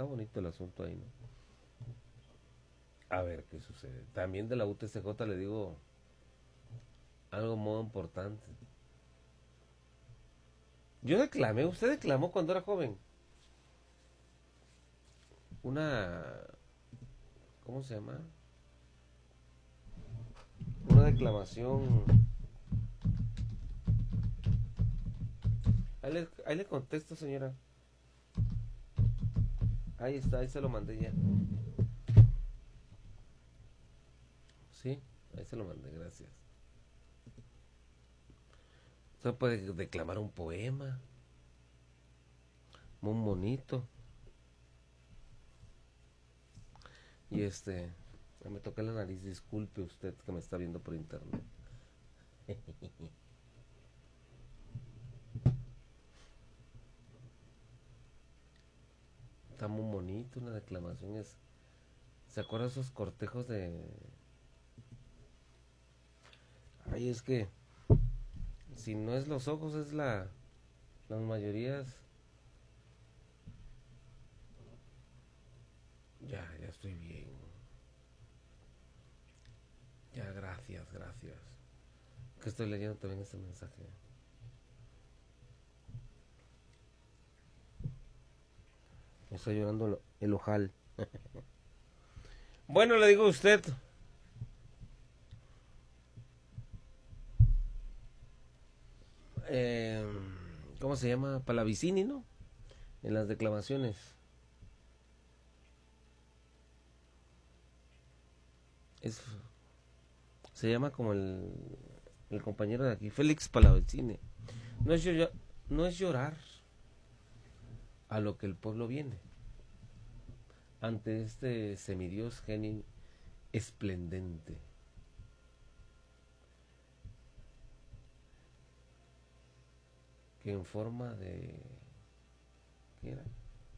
está bonito el asunto ahí, ¿no? A ver qué sucede. También de la UTCJ le digo algo muy importante. Yo declamé, usted declamó cuando era joven. Una, ¿cómo se llama? Una declamación. Ahí le contesto, señora. Ahí está, ahí se lo mandé ya. Sí, ahí se lo mandé, gracias. Usted puede declamar un poema. Muy bonito. Y me toqué la nariz, disculpe usted que me está viendo por internet. Está muy bonito, una declamación es... ¿Se acuerda esos cortejos de... Ay, es que si no es los ojos, es las mayorías. Ya estoy bien. Ya, gracias, gracias. Que estoy leyendo también este mensaje. Me está llorando el ojal. Bueno, le digo a usted. Eh, ¿Cómo se llama? Palavicini, ¿no? En las declamaciones. Es, se llama como el compañero de aquí, Félix Palavicini. No es, no es llorar a lo que el pueblo viene. Ante este semidios genio esplendente. Que en forma de... ¿Qué era?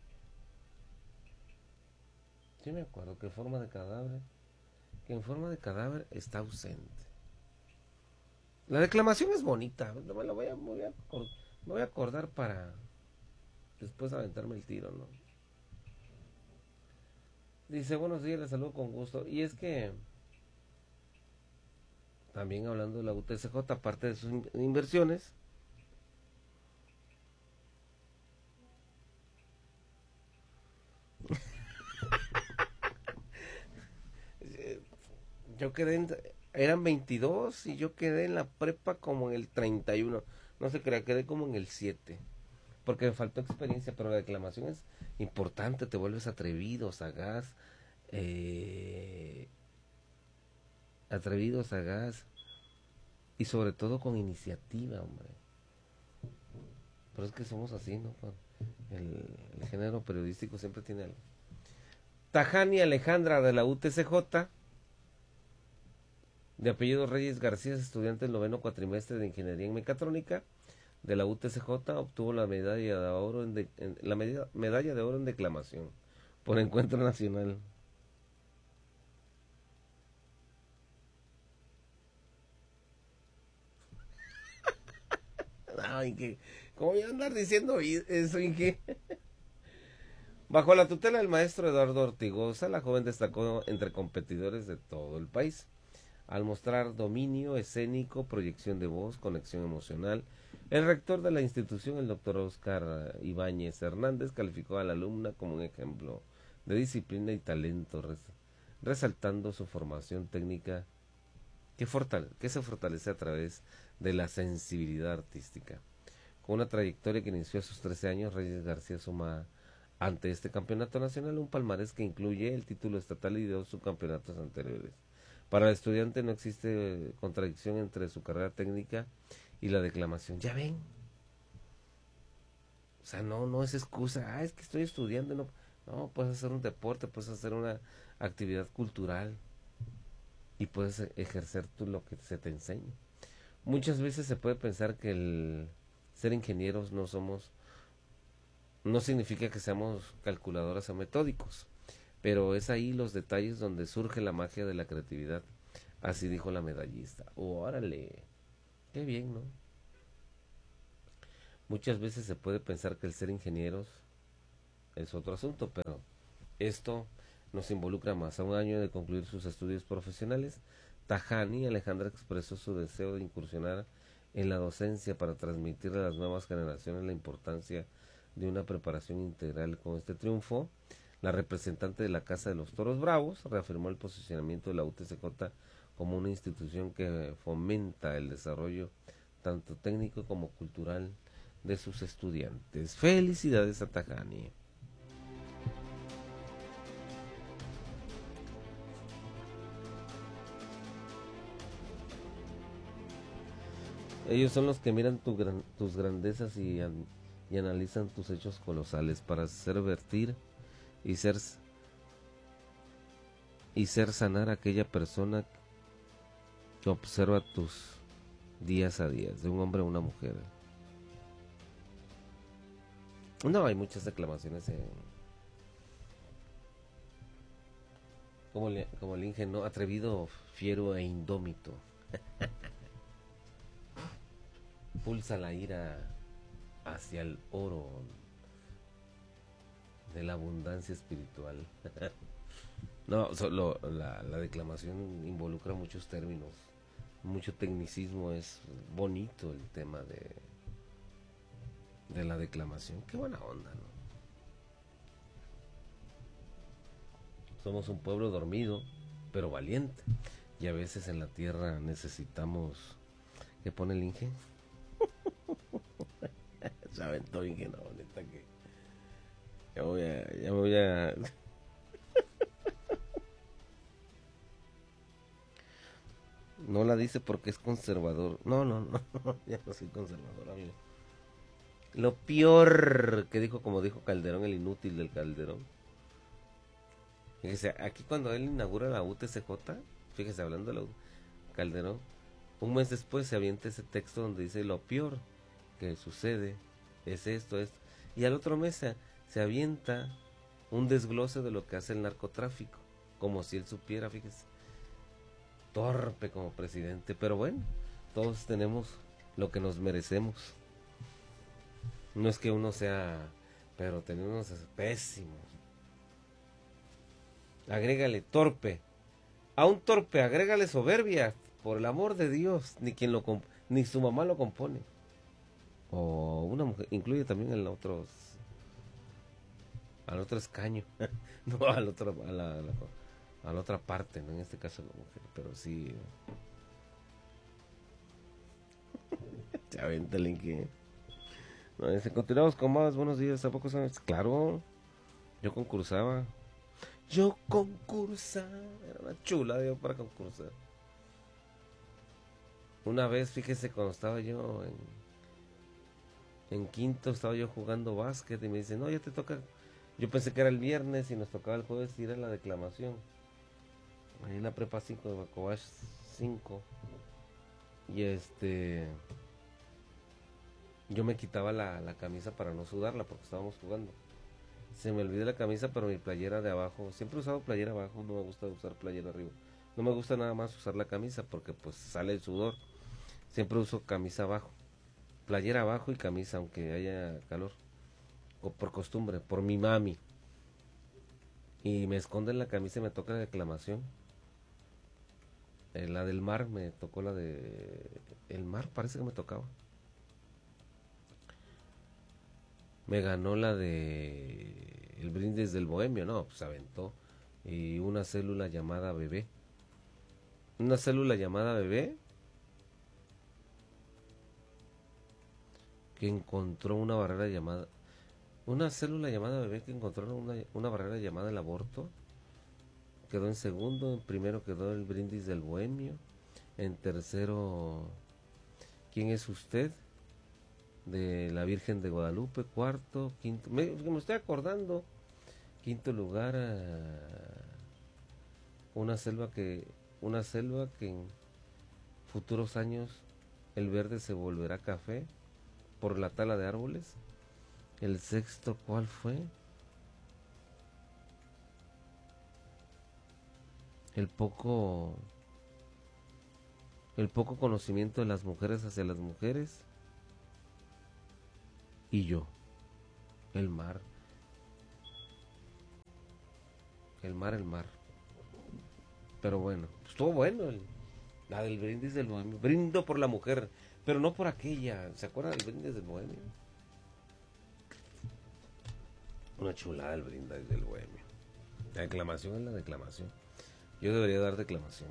Sí me acuerdo que en forma de cadáver. Que en forma de cadáver está ausente. La declamación es bonita. No me la me voy a acordar para después aventarme el tiro, ¿no? Dice, buenos días, les saludo con gusto. Y es que, también hablando de la UTCJ, aparte de sus inversiones, yo quedé en, eran 22 y yo quedé en la prepa como en el 31. No se crea, quedé como en el 7. Porque me faltó experiencia, pero la declamación es importante, te vuelves atrevido, sagaz, eh, atrevido, sagaz y sobre todo con iniciativa, hombre. Pero es que somos así, ¿no? El género periodístico siempre tiene algo. Tajani Alejandra de la UTCJ, de apellido Reyes García, estudiante del noveno cuatrimestre de Ingeniería en Mecatrónica de la UTCJ, obtuvo la medalla de oro medalla de oro en declamación por encuentro nacional. Ay, que, ¿cómo voy a andar diciendo eso, Inge? Bajo la tutela del maestro Eduardo Ortigosa, la joven destacó entre competidores de todo el país, al mostrar dominio escénico, proyección de voz, conexión emocional. El rector de la institución, el doctor Oscar Ibáñez Hernández, calificó a la alumna como un ejemplo de disciplina y talento, resaltando su formación técnica que se fortalece a través de la sensibilidad artística. Con una trayectoria que inició a sus 13 años, Reyes García suma ante este campeonato nacional un palmarés que incluye el título estatal y dos subcampeonatos anteriores. Para el estudiante no existe contradicción entre su carrera técnica y la declamación. Ya ven. O sea, no es excusa. Es que estoy estudiando. No, puedes hacer un deporte, puedes hacer una actividad cultural y puedes ejercer tú lo que se te enseña. Muchas veces se puede pensar que el ser ingenieros no significa que seamos calculadoras o metódicos, pero es ahí los detalles donde surge la magia de la creatividad. Así dijo la medallista. Órale, qué bien, ¿no? Muchas veces se puede pensar que el ser ingenieros es otro asunto, pero esto nos involucra más. A un año de concluir sus estudios profesionales, Tajani Alejandra expresó su deseo de incursionar en la docencia para transmitirle a las nuevas generaciones la importancia de una preparación integral. Con este triunfo, la representante de la Casa de los Toros Bravos reafirmó el posicionamiento de la UTCJ como una institución que fomenta el desarrollo tanto técnico como cultural de sus estudiantes. Felicidades a Tajani. Ellos son los que miran tus grandezas y analizan tus hechos colosales para hacer vertir y ser sanar a aquella persona que observa tus días a días, de un hombre a una mujer. No, hay muchas declamaciones como el ingenio, atrevido, fiero e indómito. Pulsa la ira hacia el oro de la abundancia espiritual. No, solo la declamación involucra muchos términos, mucho tecnicismo, es bonito el tema de la declamación. Qué buena onda, ¿no? Somos un pueblo dormido, pero valiente. Y a veces en la tierra necesitamos... ¿Qué pone el Inge? Se aventó Inge, no, neta que... Ya me voy a... No la dice porque es conservador. No, ya no soy conservador, amigo. Lo peor que dijo, como dijo Calderón, el inútil del Calderón. Fíjese, aquí cuando él inaugura la UTCJ, fíjese, hablando de la Calderón, un mes después se avienta ese texto donde dice lo peor que sucede es esto. Y al otro mes se avienta un desglose de lo que hace el narcotráfico, como si él supiera, fíjese. Torpe como presidente, pero bueno, todos tenemos lo que nos merecemos. No es que uno sea, pero tenemos pésimos. Agrégale torpe. A un torpe agrégale soberbia, por el amor de Dios, ni su mamá lo compone. O una mujer, incluye también al otro escaño, no al otro, a la otra parte, ¿no? En este caso la mujer, pero sí. Se aventa el que. No, dice, continuamos con más. Buenos días, ¿a poco sabes? Claro, yo concursaba. Era una chula yo para concursar. Una vez, fíjese, cuando estaba yo en quinto, estaba yo jugando básquet y me dice, no, ya te toca. Yo pensé que era el viernes y nos tocaba el jueves ir a la declamación. Ahí en la prepa 5 de Bacobach 5. Y yo me quitaba la camisa para no sudarla porque estábamos jugando. Se me olvidó la camisa, pero mi playera de abajo, siempre he usado playera abajo, no me gusta usar playera arriba. No me gusta nada más usar la camisa porque pues sale el sudor. Siempre uso camisa abajo, playera abajo y camisa aunque haya calor. O por costumbre, por mi mami. Y me esconden la camisa y me toca la declamación. La del mar, me tocó la de... El mar parece que me tocaba. Me ganó la de... El brindis del bohemio, no, pues aventó. Y una célula llamada bebé. Una célula llamada bebé que encontró una barrera llamada... Una célula llamada bebé que encontró una barrera llamada el aborto. Quedó en segundo, en primero quedó el brindis del bohemio. En tercero, ¿quién es usted? De la Virgen de Guadalupe. Cuarto, quinto, me estoy acordando. Quinto lugar, una selva que en futuros años el verde se volverá café por la tala de árboles. El sexto, ¿cuál fue? El poco conocimiento de las mujeres hacia las mujeres. Y yo, el mar. El mar, el mar. Pero bueno, pues estuvo bueno la del brindis del bohemio. Brindo por la mujer, pero no por aquella. ¿Se acuerdan del brindis del bohemio? Una chulada el brindis del bohemio. La declamación es la declamación. Yo debería dar declamación.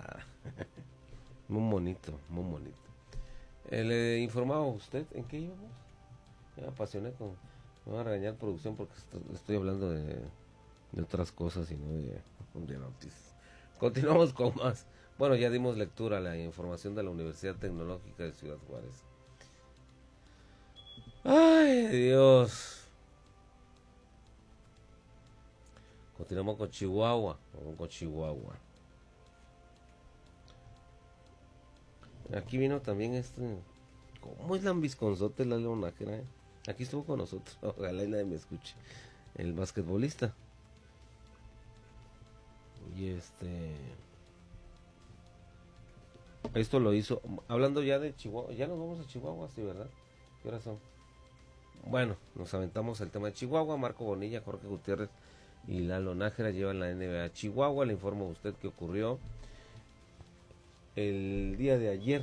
Muy bonito, muy bonito. ¿Le informaba a usted en qué íbamos? Ya me apasioné con... Me van a regañar producción porque estoy hablando de otras cosas y no de noticias. Continuamos con más. Bueno, ya dimos lectura a la información de la Universidad Tecnológica de Ciudad Juárez. ¡Ay, Dios! Continuamos con Chihuahua. Vamos con Chihuahua. Aquí vino también ¿Cómo es lambisconzote la Nájera? Aquí estuvo con nosotros. Ojalá y nadie me escuche. El basquetbolista. Y esto lo hizo. Hablando ya de Chihuahua. Ya nos vamos a Chihuahua, sí, ¿verdad? ¿Qué horas son? Bueno, nos aventamos el tema de Chihuahua. Marco Bonilla, Jorge Gutiérrez y Lalo Nájera llevan la NBA a Chihuahua. Le informo a usted que ocurrió el día de ayer.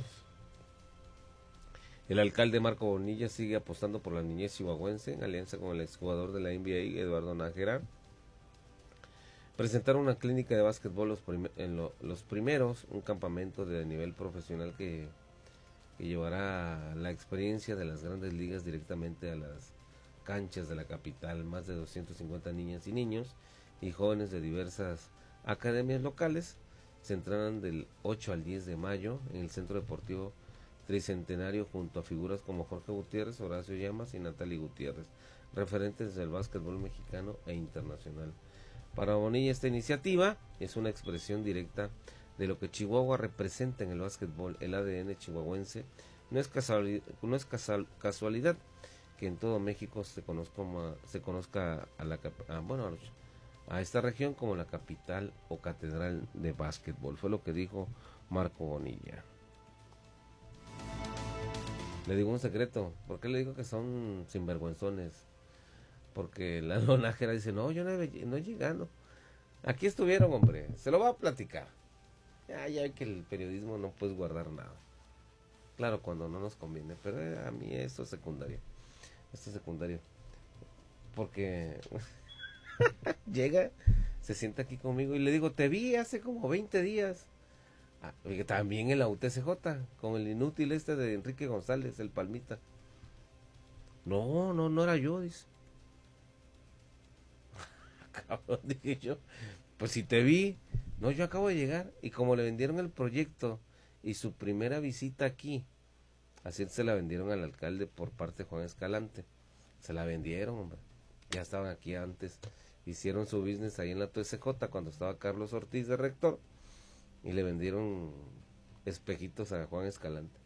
El alcalde Marco Bonilla sigue apostando por la niñez chihuahuense en alianza con el exjugador de la NBA, Eduardo Nájera. Presentaron una clínica de básquetbol los primeros, un campamento de nivel profesional que llevará la experiencia de las grandes ligas directamente a las canchas de la capital. Más de 250 niñas y niños y jóvenes de diversas academias locales se entrenarán del 8 al 10 de mayo en el Centro Deportivo Tricentenario junto a figuras como Jorge Gutiérrez, Horacio Llamas y Natalie Gutiérrez, referentes del básquetbol mexicano e internacional. Para Bonilla esta iniciativa es una expresión directa de lo que Chihuahua representa en el básquetbol. El ADN chihuahuense no es casualidad que en todo México se conozca a esta región como la capital o catedral de básquetbol. Fue lo que dijo Marco Bonilla. Le digo un secreto. ¿Por qué le digo que son sinvergüenzones? Porque la Nájera dice, no, yo no he llegado. Aquí estuvieron, hombre. Se lo va a platicar. Ya ve que el periodismo no puedes guardar nada. Claro, cuando no nos conviene. Pero a mí esto es secundario. Esto es secundario. Porque llega, se sienta aquí conmigo y le digo, te vi hace como 20 días. También en la UTCJ, con el inútil de Enrique González, el Palmita. No era yo, dice. Cabrón, dije yo. Pues si te vi. No, yo acabo de llegar. Y como le vendieron el proyecto y su primera visita aquí, así se la vendieron al alcalde por parte de Juan Escalante. Se la vendieron, hombre. Ya estaban aquí antes. Hicieron su business ahí en la UTCJ cuando estaba Carlos Ortiz de rector. Y le vendieron espejitos a Juan Escalante.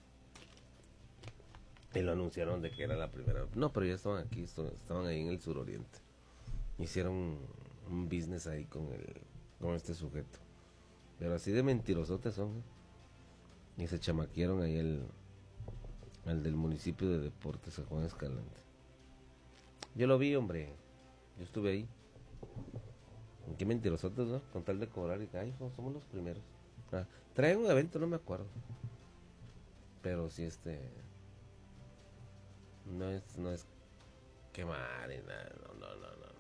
Y lo anunciaron de que era la primera. No, pero ya estaban aquí, estaban ahí en el suroriente. Hicieron un business ahí con este sujeto. Pero así de mentirosotes son. Y se chamaquearon ahí al del municipio de Deportes, a Juan Escalante. Yo lo vi, hombre. Yo estuve ahí. Qué mentirosotes, ¿no? Con tal de cobrar y ay, somos los primeros. Traen un evento, no me acuerdo. Pero sí, no es quemar y nada, no.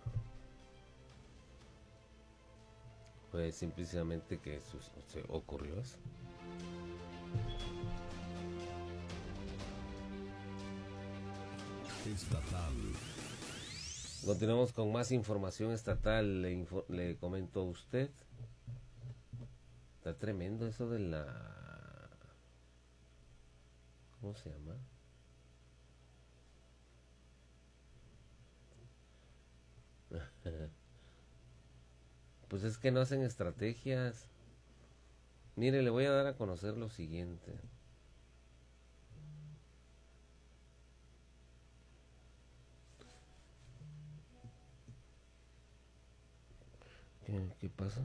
Pues simplemente que se ocurrió eso. Estatal. Continuamos con más información estatal. Le comento a usted. Está tremendo eso de la... ¿Cómo se llama? Pues es que no hacen estrategias. Mire, le voy a dar a conocer lo siguiente. ¿Qué pasa?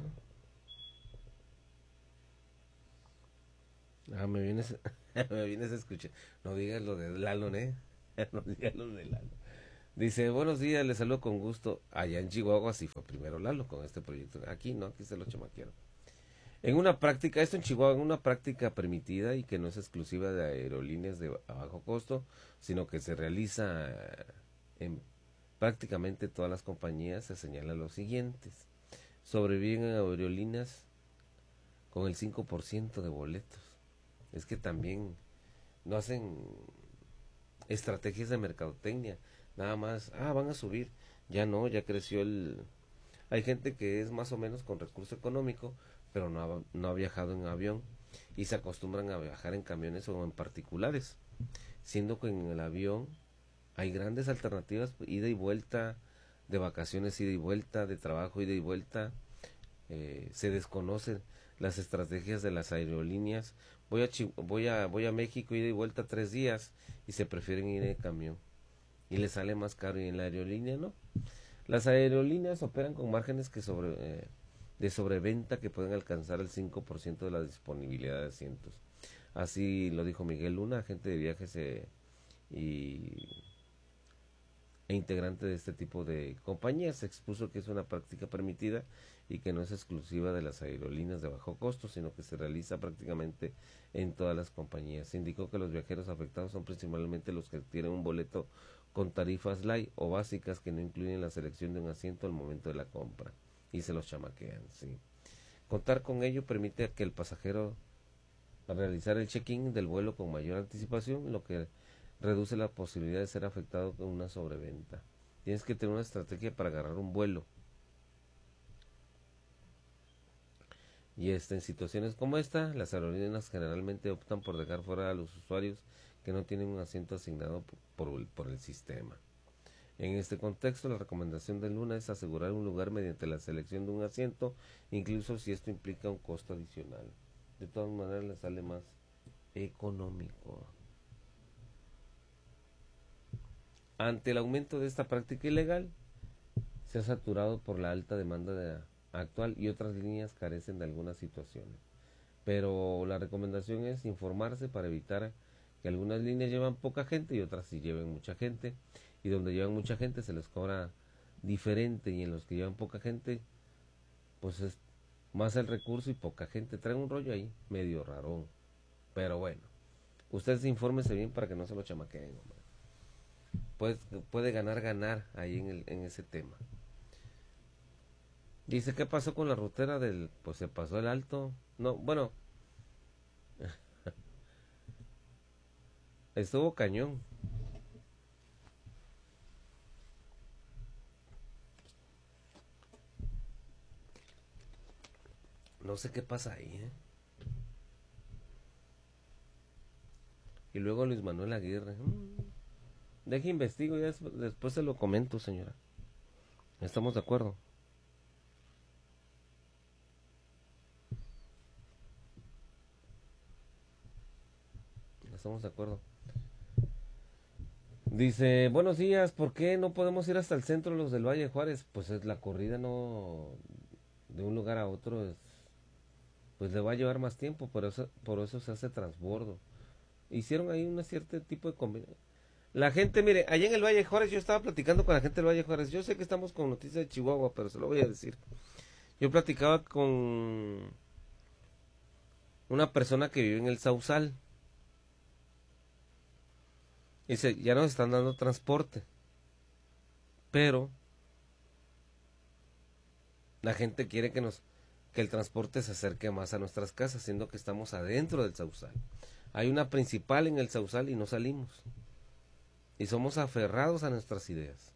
Me vienes a escuchar. No digas lo de Lalo, ¿eh? No digas lo de Lalo. Dice, buenos días, les saludo con gusto. Allá en Chihuahua sí fue primero Lalo con este proyecto. Aquí no, aquí se lo chamaquearon. En una práctica, esto en Chihuahua, en una práctica permitida y que no es exclusiva de aerolíneas de bajo costo, sino que se realiza en prácticamente todas las compañías, se señala lo siguientes. Sobreviven aerolíneas con el 5% de boletos. Es que también no hacen estrategias de mercadotecnia. Nada más, van a subir. Ya no, ya creció el... Hay gente que es más o menos con recurso económico, pero no ha viajado en avión y se acostumbran a viajar en camiones o en particulares, siendo que en el avión hay grandes alternativas, ida y vuelta, de vacaciones ida y vuelta, de trabajo ida y vuelta. Se desconocen las estrategias de las aerolíneas. Voy a México ida y vuelta 3 días y se prefieren ir en camión y les sale más caro, y en la aerolínea no. Las aerolíneas operan con márgenes de sobreventa que pueden alcanzar el 5% de la disponibilidad de asientos. Así lo dijo Miguel Luna, agente de viajes y, e integrante de este tipo de compañías. Expuso que es una práctica permitida y que no es exclusiva de las aerolíneas de bajo costo, sino que se realiza prácticamente en todas las compañías. Indicó que los viajeros afectados son principalmente los que tienen un boleto con tarifas light o básicas que no incluyen la selección de un asiento al momento de la compra y se los chamaquean, sí. Contar con ello permite que el pasajero realizar el check-in del vuelo con mayor anticipación, lo que reduce la posibilidad de ser afectado con una sobreventa. Tienes que tener una estrategia para agarrar un vuelo. Y en situaciones como esta, las aerolíneas generalmente optan por dejar fuera a los usuarios que no tienen un asiento asignado por el sistema. En este contexto, la recomendación de Luna es asegurar un lugar mediante la selección de un asiento, incluso si esto implica un costo adicional. De todas maneras, le sale más económico. Ante el aumento de esta práctica ilegal, se ha saturado por la alta demanda actual y otras líneas carecen de algunas situaciones. Pero la recomendación es informarse para evitar que algunas líneas llevan poca gente y otras sí lleven mucha gente, y donde llevan mucha gente se les cobra diferente, y en los que llevan poca gente pues es más el recurso y poca gente. Traen un rollo ahí medio rarón, pero bueno, ustedes infórmense bien para que no se lo chamaqueen, hombre. Puede ganar ahí en ese tema. Dice, ¿qué pasó con la rutera del... Pues se pasó el alto. No, bueno, estuvo cañón. No sé qué pasa ahí, ¿eh? Y luego Luis Manuel Aguirre. Deje investigo y después se lo comento, señora. ¿Estamos de acuerdo? Estamos de acuerdo. Dice, buenos días, ¿por qué no podemos ir hasta el centro los del Valle de Juárez? Pues es la corrida, no de un lugar a otro, pues le va a llevar más tiempo, por eso se hace transbordo. Hicieron ahí un cierto tipo de combinación. La gente, mire, allá en el Valle de Juárez, yo estaba platicando con la gente del Valle de Juárez. Yo sé que estamos con noticias de Chihuahua, pero se lo voy a decir. Yo platicaba con una persona que vive en el Sausal. Dice, ya nos están dando transporte, pero la gente quiere que el transporte se acerque más a nuestras casas, siendo que estamos adentro del Sausal. Hay una principal en el Sausal y no salimos. Y somos aferrados a nuestras ideas.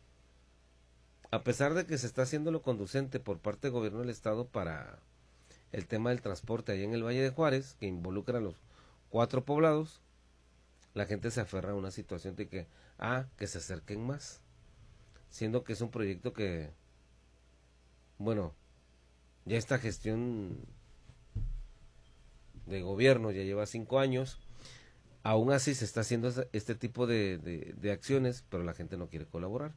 A pesar de que se está haciendo lo conducente por parte del gobierno del estado para el tema del transporte allá en el Valle de Juárez, que involucra a los 4 poblados, la gente se aferra a una situación de que se acerquen más, siendo que es un proyecto que, bueno, ya esta gestión de gobierno ya lleva 5 años, aún así se está haciendo este tipo de acciones, pero la gente no quiere colaborar.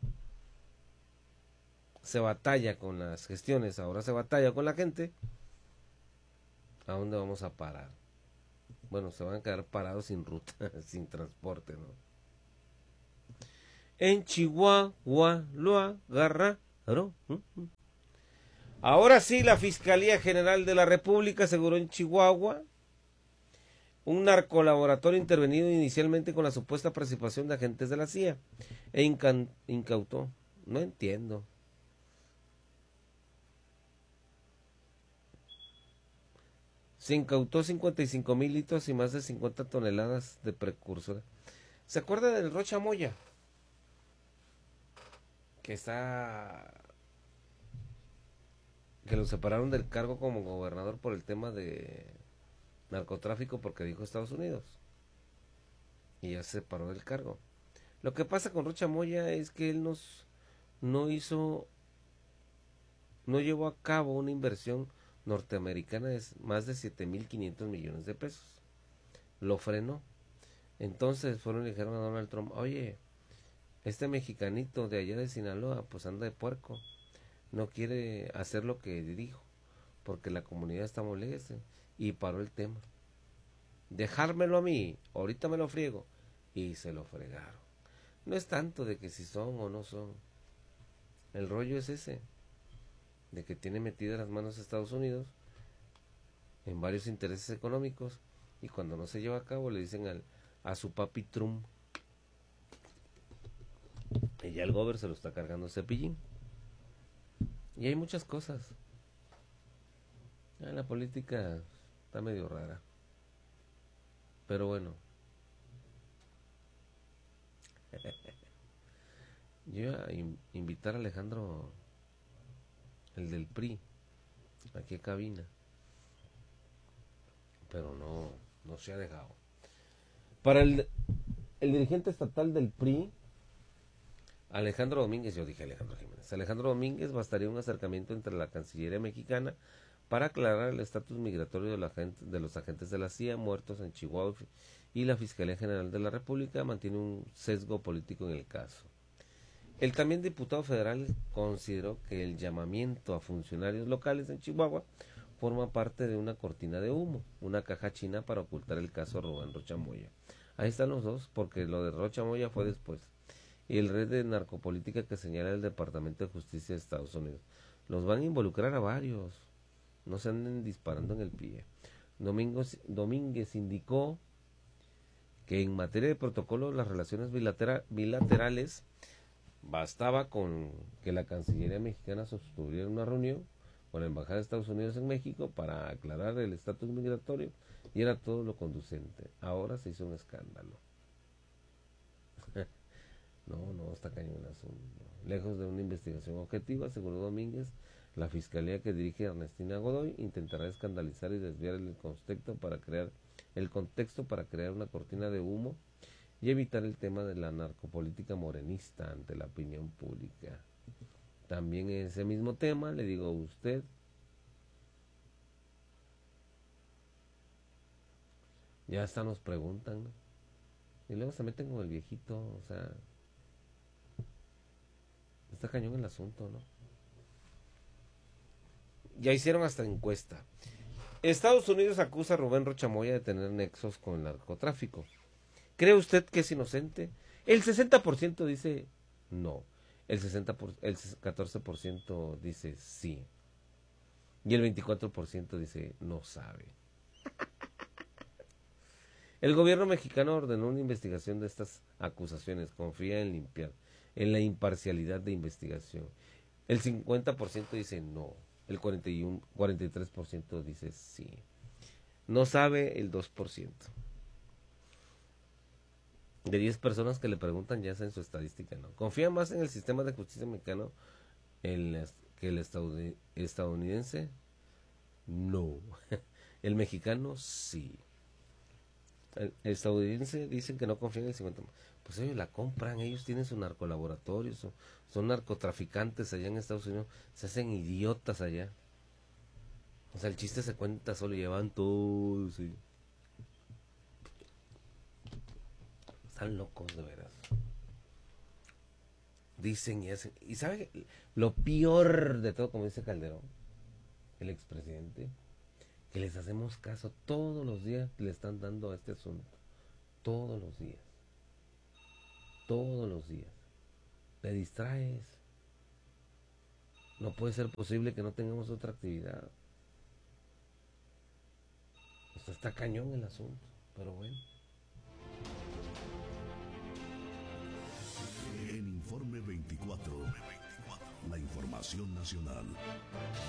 Se batalla con las gestiones, ahora se batalla con la gente. ¿A dónde vamos a parar? Bueno, se van a quedar parados sin ruta, sin transporte, ¿no? En Chihuahua lo agarraron. Ahora sí, la Fiscalía General de la República aseguró en Chihuahua un narcolaboratorio intervenido inicialmente con la supuesta participación de agentes de la CIA e incautó. No entiendo. Se incautó 55,000 litros y más de 50 toneladas de precursores. ¿Se acuerda del Rocha Moya? Que lo separaron del cargo como gobernador por el tema de narcotráfico porque dijo Estados Unidos. Y ya se separó del cargo. Lo que pasa con Rocha Moya es que él no llevó a cabo una inversión norteamericana de más de 7,500 millones de pesos. Lo frenó. Entonces fueron y le dijeron a Donald Trump, oye, este mexicanito de allá de Sinaloa, pues anda de puerco, no quiere hacer lo que dijo, porque la comunidad está molesta, y paró el tema. Dejármelo a mí, ahorita me lo friego, y se lo fregaron. No es tanto de que si son o no son, el rollo es ese, de que tiene metidas las manos Estados Unidos en varios intereses económicos, y cuando no se lleva a cabo le dicen a su papi Trump, y ya el gober se lo está cargando Cepillín. Y hay muchas cosas. La política está medio rara. Pero bueno. Yo iba a invitar a Alejandro, el del PRI, aquí a cabina. Pero no se ha dejado. Para el dirigente estatal del PRI, Alejandro Domínguez, yo dije Alejandro Jiménez, Alejandro Domínguez, bastaría un acercamiento entre la Cancillería mexicana para aclarar el estatus migratorio de los agentes de la CIA muertos en Chihuahua, y la Fiscalía General de la República mantiene un sesgo político en el caso. El también diputado federal consideró que el llamamiento a funcionarios locales en Chihuahua forma parte de una cortina de humo, una caja china para ocultar el caso Rubén Rocha Moya. Ahí están los dos, porque lo de Rocha Moya fue después. Y el red de narcopolítica que señala el Departamento de Justicia de Estados Unidos. Los van a involucrar a varios. No se anden disparando en el pie. Domínguez indicó que en materia de protocolo las relaciones bilaterales bastaba con que la Cancillería mexicana sostuviera una reunión con la Embajada de Estados Unidos en México para aclarar el estatus migratorio, y era todo lo conducente. Ahora se hizo un escándalo. No, está cañón el asunto. Lejos de una investigación objetiva, aseguró Domínguez, la fiscalía que dirige Ernestina Godoy intentará escandalizar y desviar el contexto para crear una cortina de humo y evitar el tema de la narcopolítica morenista ante la opinión pública. También en ese mismo tema, le digo a usted, ya hasta nos preguntan, ¿no? Y luego se meten con el viejito, o sea, está cañón el asunto, ¿no? Ya hicieron hasta encuesta. Estados Unidos acusa a Rubén Rocha Moya de tener nexos con el narcotráfico. ¿Cree usted que es inocente? El 60% dice no. El 14% dice sí. Y el 24% dice no sabe. El gobierno mexicano ordenó una investigación de estas acusaciones. Confía en la imparcialidad de investigación. El 50% dice no. El 43% dice sí. No sabe el 2%. De 10 personas que le preguntan, ya en su estadística, ¿no? Confía más en el sistema de justicia mexicano que el estadounidense. No. El mexicano, sí. El estadounidense dicen que no confían en el 50%. Pues ellos la compran, ellos tienen su narcolaboratorio, son narcotraficantes allá en Estados Unidos, se hacen idiotas allá. O sea, el chiste se cuenta solo, llevan todo, sí. Están locos, de veras. Dicen y hacen. ¿Y sabe lo peor de todo, como dice Calderón, el expresidente? Que les hacemos caso todos los días, le están dando a este asunto. Todos los días. Todos los días. te distraes. No puede ser posible que no tengamos otra actividad. O sea, está cañón el asunto, pero bueno. En Informe 24, la información nacional.